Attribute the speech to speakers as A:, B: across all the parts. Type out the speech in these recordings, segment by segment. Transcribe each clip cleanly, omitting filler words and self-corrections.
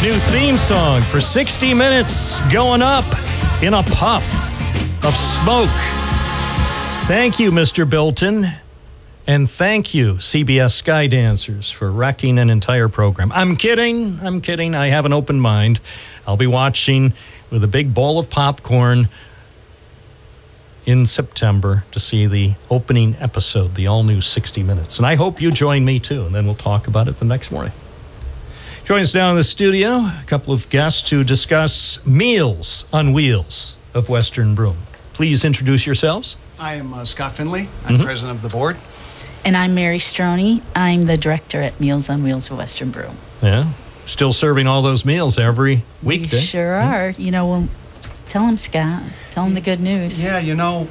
A: new theme song for 60 Minutes, going up in a puff of smoke. Thank you, Mr. Bilton. And thank you, CBS Sky Dancers, for wrecking an entire program. I'm kidding. I have an open mind. I'll be watching with a big bowl of popcorn in September to see the opening episode, the all-new 60 Minutes. And I hope you join me, too, and then we'll talk about it the next morning. Join us now in the studio, a couple of guests to discuss Meals on Wheels of Western Broome. Please introduce yourselves.
B: I am Scott Finley. I'm president of the board.
C: And I'm Mary Stroney. I'm the director at Meals on Wheels of Western Broome.
A: Yeah, still serving all those meals every weekday.
C: We sure are. You know, well, tell them, Scott. Tell them the good news.
B: Yeah,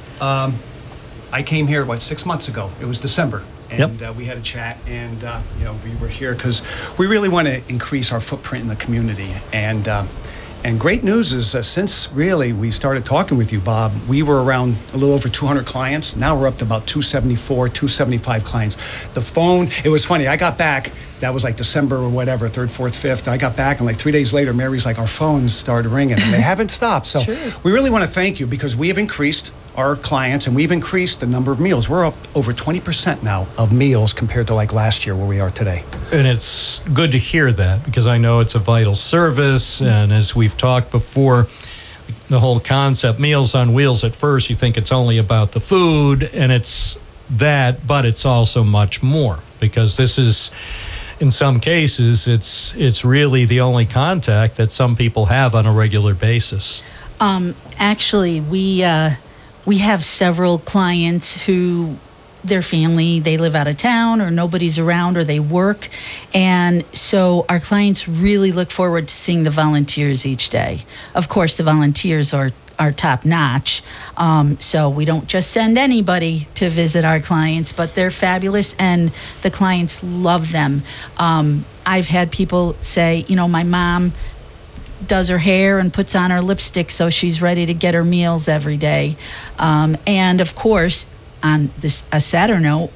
B: I came here, 6 months ago. It was December. And we had a chat, and we were here because we really want to increase our footprint in the community. And great news is since really we started talking with you, Bob, we were around a little over 200 clients. Now we're up to about 274, 275 clients. The phone, it was funny. I got back, that was like December or whatever, 3rd, 4th, 5th. I got back, and like 3 days later, Mary's like, our phones started ringing, and they haven't stopped. So we really want to thank you because we have increased our clients, and we've increased the number of meals. We're up over 20% now of meals compared to like last year where we are today.
A: And it's good to hear that because I know it's a vital service. And as we've talked before, the whole concept, Meals on Wheels, at first you think it's only about the food, and it's that, but it's also much more because this is, in some cases, it's really the only contact that some people have on a regular basis.
C: Actually, we have several clients who their family, they live out of town or nobody's around or they work. And so our clients really look forward to seeing the volunteers each day. Of course, the volunteers are top notch. So we don't just send anybody to visit our clients, but they're fabulous and the clients love them. I've had people say, my mom does her hair and puts on her lipstick so she's ready to get her meals every day. And of course, on a sadder note,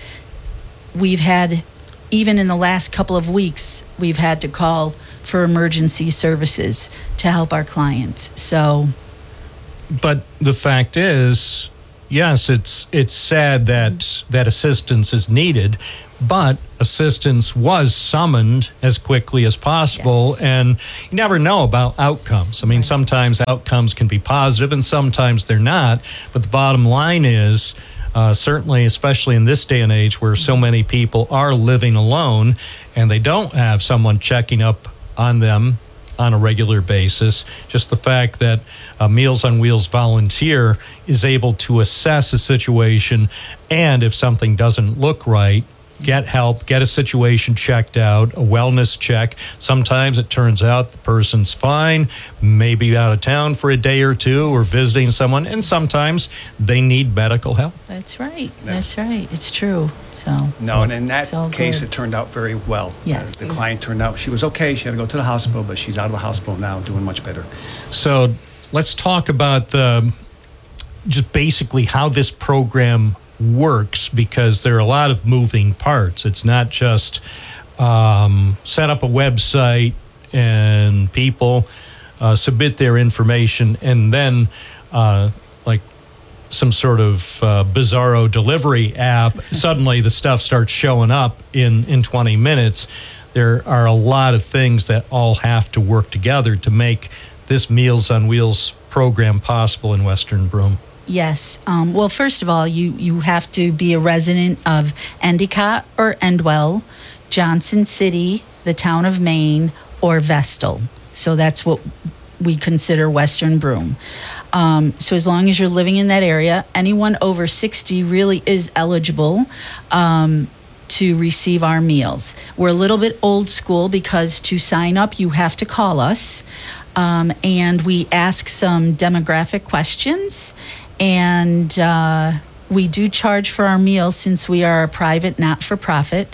C: we've had, even in the last couple of weeks, we've had to call for emergency services to help our clients. So,
A: but the fact is, yes, it's sad that assistance is needed, but assistance was summoned as quickly as possible, and you never know about outcomes. I mean, sometimes outcomes can be positive and sometimes they're not, but the bottom line is, certainly, especially in this day and age where so many people are living alone and they don't have someone checking up on them on a regular basis, just the fact that a Meals on Wheels volunteer is able to assess a situation, and if something doesn't look right, get help, get a situation checked out, a wellness check. Sometimes it turns out the person's fine, maybe out of town for a day or two or visiting someone, and sometimes they need medical help.
C: That's right. That's right. It's true. So
B: no, and in that case, it turned out very well.
C: Yes.
B: The client turned out, she was okay. She had to go to the hospital, but she's out of the hospital now, doing much better.
A: So let's talk about just basically how this program works, because there are a lot of moving parts. It's not just set up a website and people submit their information and then like some sort of bizarro delivery app, suddenly the stuff starts showing up in 20 minutes. There are a lot of things that all have to work together to make this Meals on Wheels program possible in Western Broome.
C: Yes. Well, first of all, you have to be a resident of Endicott or Endwell, Johnson City, the town of Maine, or Vestal. So that's what we consider Western Broome. So as long as you're living in that area, anyone over 60 really is eligible to receive our meals. We're a little bit old school because to sign up, you have to call us. And we ask some demographic questions. And we do charge for our meals since we are a private, not-for-profit.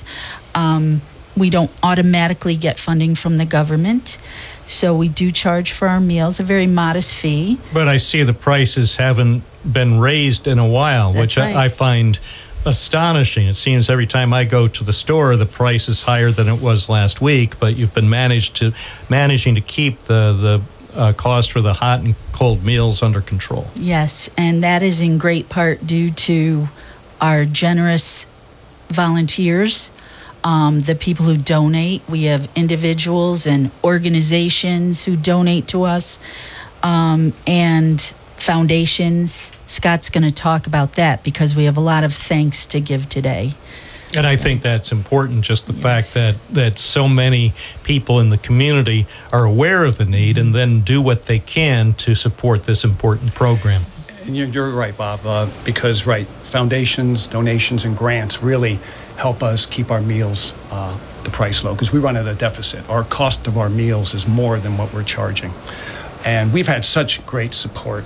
C: We don't automatically get funding from the government. So we do charge for our meals, a very modest fee.
A: But I see the prices haven't been raised in a while,
C: That's
A: which
C: right.
A: I find astonishing. It seems every time I go to the store, the price is higher than it was last week, but you've been managing to keep the cost for the hot and cold meals under control.
C: Yes, and that is in great part due to our generous volunteers, the people who donate. We have individuals and organizations who donate to us, and foundations. Scott's going to talk about that because we have a lot of thanks to give today.
A: And I think that's important, just the fact that so many people in the community are aware of the need and then do what they can to support this important program.
B: And you're right, Bob, because, foundations, donations, and grants really help us keep our meals the price low, because we run at a deficit. Our cost of our meals is more than what we're charging. And we've had such great support.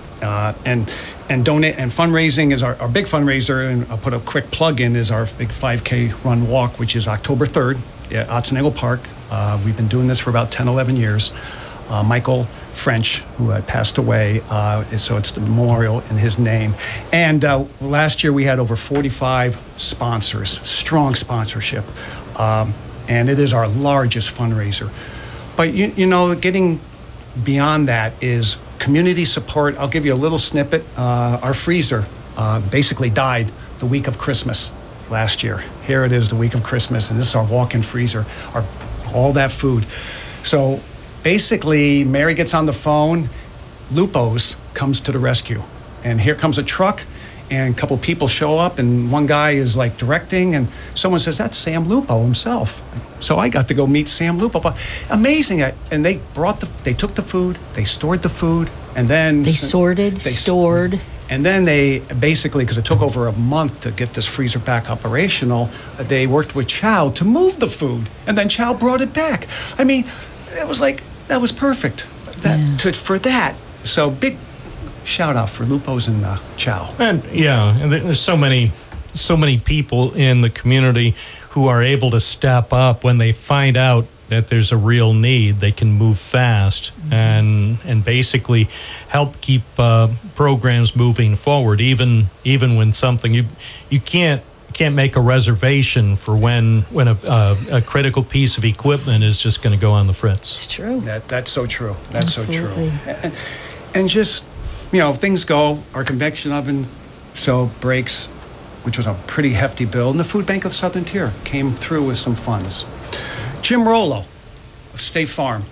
B: And donate and fundraising is our big fundraiser, and I'll put a quick plug in, is our big 5K run walk, which is October 3rd at Otsiningo Park. We've been doing this for about 10, 11 years. Michael French, who had passed away, so it's the memorial in his name. And last year we had over 45 sponsors, strong sponsorship. And it is our largest fundraiser. But you know, getting beyond that is community support. I'll give you a little snippet. Our freezer basically died the week of Christmas last year. Here it is, the week of Christmas, and this is our walk-in freezer, all that food. So basically, Mary gets on the phone, Lupo's comes to the rescue, and here comes a truck, and a couple people show up, and one guy is like directing, and someone says, that's Sam Lupo himself. So I got to go meet Sam Lupo. But amazing. And they took the food, they stored the food, and then
C: they stored.
B: And then they basically, because it took over a month to get this freezer back operational, they worked with Chow to move the food, and then Chow brought it back. I mean, it was like, that was perfect for that. So big shout out for Lupo's and Chow.
A: And and there's so many people in the community who are able to step up when they find out that there's a real need. They can move fast and basically help keep programs moving forward, even when something you can't make a reservation for when a critical piece of equipment is just going to go on the fritz.
C: It's true.
B: That's so true. That's
C: Absolutely.
B: so true. And just, things go. Our convection oven breaks, which was a pretty hefty bill, and the Food Bank of the Southern Tier came through with some funds. Jim Rollo of State Farm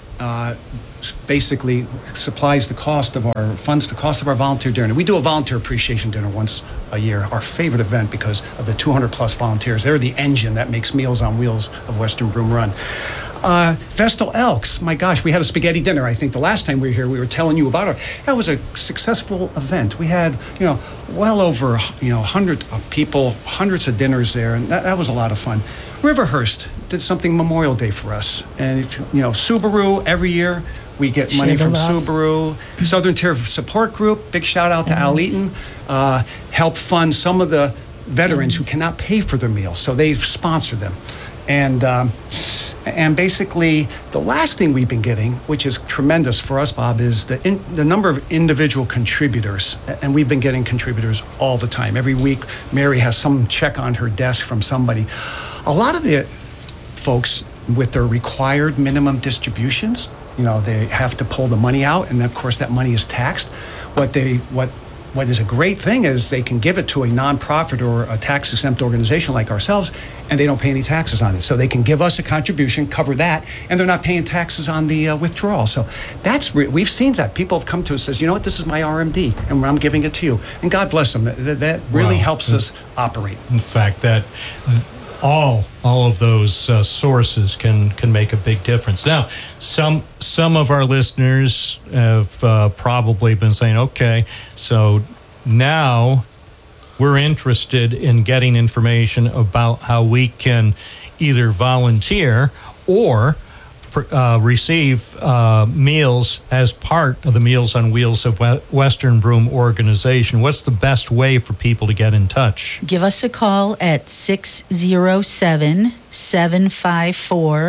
B: basically supplies the cost of our volunteer dinner. We do a volunteer appreciation dinner once a year, our favorite event because of the 200 plus volunteers. They're the engine that makes Meals on Wheels of Western Broome run. Vestal Elks, my gosh, we had a spaghetti dinner. I think the last time we were here, we were telling you about it. That was a successful event. We had, well over, 100 people, hundreds of dinners there, and that was a lot of fun. Riverhurst did something Memorial Day for us. And, Subaru, every year we get money from Subaru. Southern Tier Support Group, big shout out to Al Eaton, help fund some of the veterans who cannot pay for their meals, so they sponsor them. And basically, the last thing we've been getting, which is tremendous for us, Bob, is the number of individual contributors. And we've been getting contributors all the time. Every week, Mary has some check on her desk from somebody. A lot of the folks with their required minimum distributions, they have to pull the money out, and of course that money is taxed. What is a great thing is they can give it to a nonprofit or a tax-exempt organization like ourselves, and they don't pay any taxes on it. So they can give us a contribution, cover that, and they're not paying taxes on the withdrawal. So we've seen that. People have come to us and says, you know what, this is my RMD, and I'm giving it to you. And God bless them. That really helps us operate.
A: In fact, that all of those sources can make a big difference. Now, some of our listeners have probably been saying, okay, so now we're interested in getting information about how we can either volunteer or receive meals as part of the Meals on Wheels of Western Broome organization. What's the best way for people to get in touch?
C: Give us a call at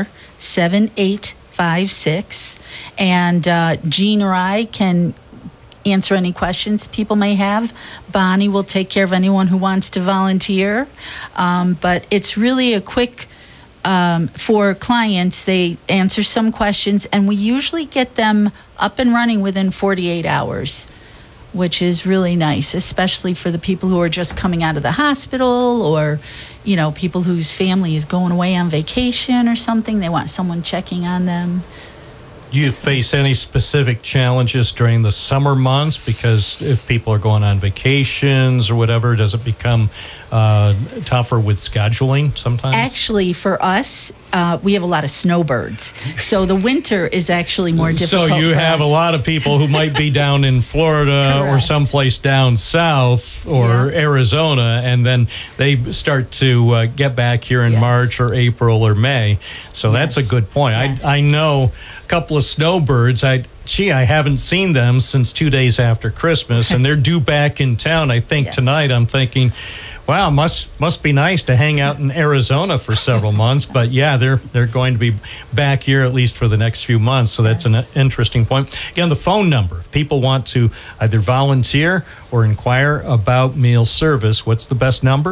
C: 607-754-7856, and Jean or I can answer any questions people may have. Bonnie will take care of anyone who wants to volunteer. But it's really a quick, for clients, they answer some questions, and we usually get them up and running within 48 hours, which is really nice, especially for the people who are just coming out of the hospital, or, people whose family is going away on vacation or something. They want someone checking on them.
A: Do you face any specific challenges during the summer months? Because if people are going on vacations or whatever, does it become tougher with scheduling sometimes?
C: Actually, for us, we have a lot of snowbirds. So the winter is actually more difficult.
A: So you have a lot of people who might be down in Florida or someplace down south or Arizona, and then they start to get back here in March or April or May. So that's a good point. Yes. I know a couple of snowbirds. I haven't seen them since 2 days after Christmas, and they're due back in town, I think, tonight. I'm thinking, wow, must be nice to hang out in Arizona for several months. But they're going to be back here at least for the next few months. So that's an interesting point. Again, the phone number, if people want to either volunteer or inquire about meal service, what's the best number?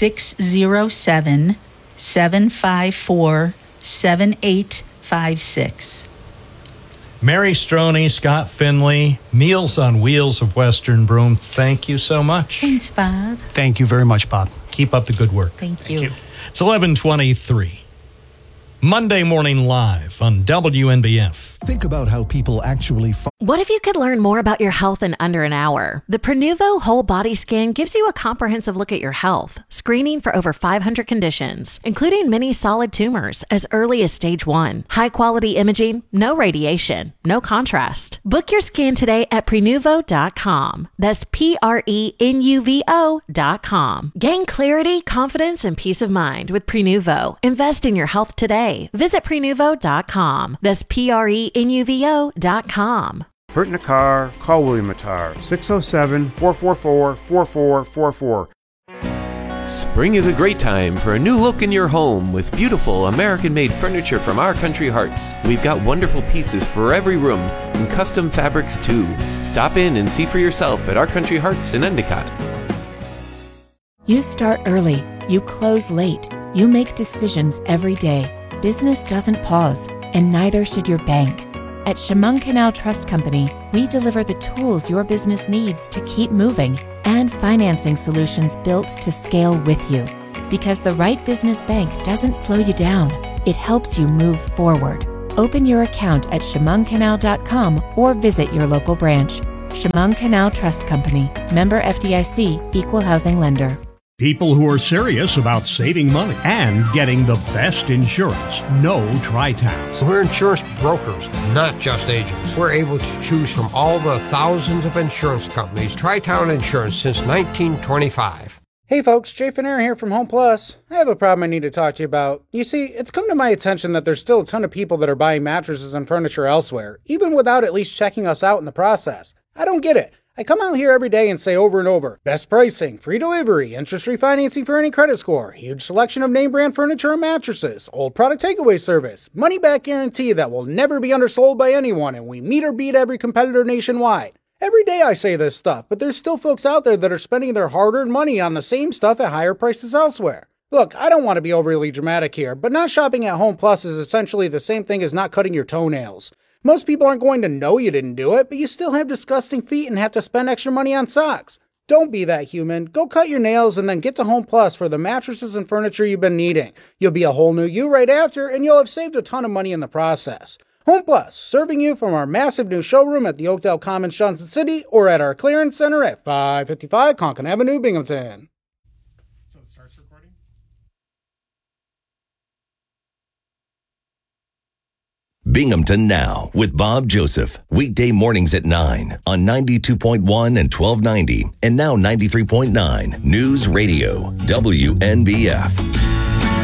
C: 607-754-7856.
A: Mary Stroney, Scott Finley, Meals on Wheels of Western Broome, thank you so much.
C: Thanks, Bob.
B: Thank you very much, Bob.
A: Keep up the good work.
C: Thank you.
A: It's 11:23. Monday Morning Live on WNBF.
D: Think about how people actually...
E: What if you could learn more about your health in under an hour? The Prenuvo Whole Body Scan gives you a comprehensive look at your health, screening for over 500 conditions, including many solid tumors as early as stage 1. High-quality imaging, no radiation, no contrast. Book your scan today at Prenuvo.com. That's Prenuvo.com. Gain clarity, confidence, and peace of mind with Prenuvo. Invest in your health today. Visit Prenuvo.com. That's Prenuvo.com.
F: Hurt in a car? Call William Mattar, 607-444-4444.
G: Spring is a great time for a new look in your home with beautiful American-made furniture from Our Country Hearts. We've got wonderful pieces for every room and custom fabrics too. Stop in and see for yourself at Our Country Hearts in Endicott.
H: You start early. You close late. You make decisions every day. Business doesn't pause, and neither should your bank. At Chemung Canal Trust Company, we deliver the tools your business needs to keep moving and financing solutions built to scale with you. Because the right business bank doesn't slow you down, it helps you move forward. Open your account at chemungcanal.com or visit your local branch. Chemung Canal Trust Company, member FDIC, equal housing lender.
I: People who are serious about saving money and getting the best insurance know Tri-Towns.
J: We're insurance brokers, not just agents. We're able to choose from all the thousands of insurance companies. Tri-Town Insurance since 1925.
K: Hey folks, Jay Finner here from Home Plus. I have a problem I need to talk to you about. You see, it's come to my attention that there's still a ton of people that are buying mattresses and furniture elsewhere, even without at least checking us out in the process. I don't get it. I come out here every day and say over and over, best pricing, free delivery, interest-free financing for any credit score, huge selection of name brand furniture and mattresses, old product takeaway service, money-back guarantee that will never be undersold by anyone, and we meet or beat every competitor nationwide. Every day I say this stuff, but there's still folks out there that are spending their hard-earned money on the same stuff at higher prices elsewhere. Look, I don't want to be overly dramatic here, but not shopping at Home Plus is essentially the same thing as not cutting your toenails. Most people aren't going to know you didn't do it, but you still have disgusting feet and have to spend extra money on socks. Don't be that human. Go cut your nails and then get to Home Plus for the mattresses and furniture you've been needing. You'll be a whole new you right after, and you'll have saved a ton of money in the process. Home Plus, serving you from our massive new showroom at the Oakdale Commons, Johnson City, or at our clearance center at 555 Conkin Avenue, Binghamton.
I: So it starts recording?
L: Binghamton Now with Bob Joseph. Weekday mornings at 9 on 92.1 and 1290 and now 93.9 News Radio WNBF.